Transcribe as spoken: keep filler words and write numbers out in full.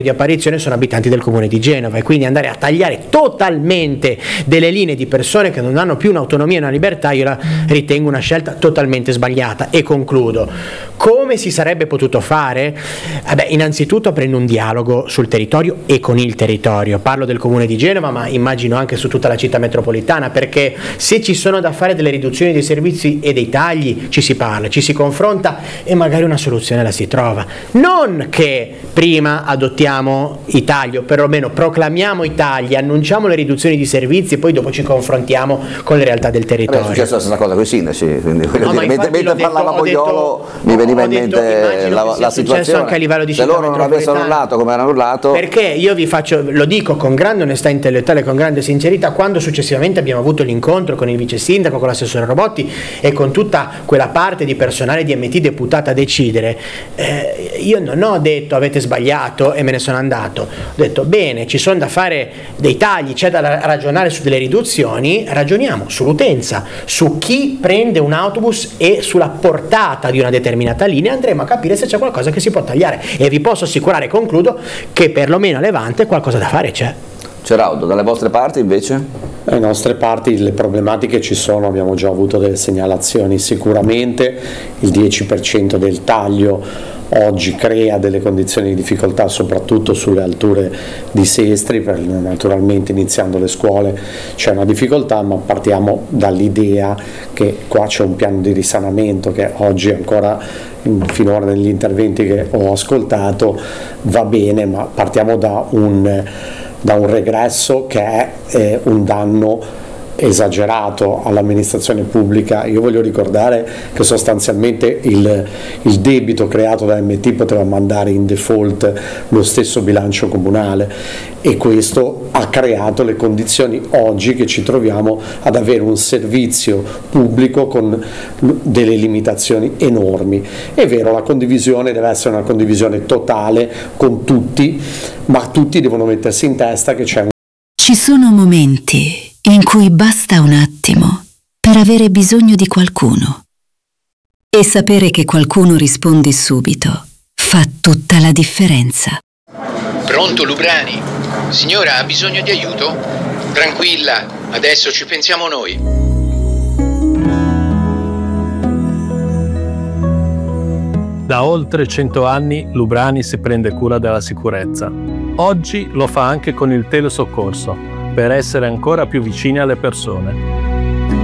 di apparizione sono abitanti del comune di Genova, e quindi andare a tagliare totalmente delle linee di persone che non hanno più un'autonomia e una libertà io la ritengo una scelta totalmente sbagliata. E concludo: come si sarebbe potuto fare? Vabbè, innanzitutto aprendo un dialogo sul territorio e con il territorio, parlo del comune di Genova ma immagino anche su tutta la città metropolitana, perché se ci sono da fare delle riduzioni dei servizi e dei tagli ci si parla, ci si confronta e magari una soluzione la si trova, non che prima adottiamo i tagli, o perlomeno proclamiamo i tagli, annunciamo le riduzioni di servizi e poi dopo ci confrontiamo con le realtà del territorio. Vabbè, è successa la stessa cosa con i sindaci, quindi no, dire, mentre, mentre parlava Pogliolo mi veniva in mente la, la situazione, anche a livello di se loro non avessero urlato come hanno urlato. Perché io vi faccio, lo dico con grande onestà intellettuale, con grande sincerità, quando successivamente abbiamo avuto l'incontro con il vice sindaco, con l'assessore Robotti e con tutta quella parte di personale di M T deputata a decidere, eh, io non ho detto avete sbagliato e me ne sono andato, ho detto bene, ci sono da fare dei tagli, c'è da ragionare su delle riduzioni, ragioniamo sull'utenza, su chi prende un autobus e sulla portata di una determinata linea, andremo a capire se c'è qualcosa che si può tagliare, e vi posso assicurare, concludo, che perlomeno a Levante qualcosa da fare c'è. Ceraudo, dalle vostre parti invece? Dalle nostre parti le problematiche ci sono, abbiamo già avuto delle segnalazioni, sicuramente il dieci per cento del taglio oggi crea delle condizioni di difficoltà soprattutto sulle alture di Sestri, per, naturalmente iniziando le scuole c'è una difficoltà, ma partiamo dall'idea che qua c'è un piano di risanamento che oggi ancora finora negli interventi che ho ascoltato va bene, ma partiamo da un, da un regresso che è eh, un danno esagerato all'amministrazione pubblica. Io voglio ricordare che sostanzialmente il, il debito creato da M T poteva mandare in default lo stesso bilancio comunale, e questo ha creato le condizioni oggi che ci troviamo ad avere un servizio pubblico con delle limitazioni enormi. È vero, la condivisione deve essere una condivisione totale con tutti, ma tutti devono mettersi in testa che c'è un... Ci sono momenti in cui basta un attimo per avere bisogno di qualcuno, e sapere che qualcuno risponde subito fa tutta la differenza. Pronto, Lubrani? Signora, ha bisogno di aiuto? Tranquilla, adesso ci pensiamo noi. Da oltre cento anni Lubrani si prende cura della sicurezza. Oggi lo fa anche con il telesoccorso, per essere ancora più vicini alle persone.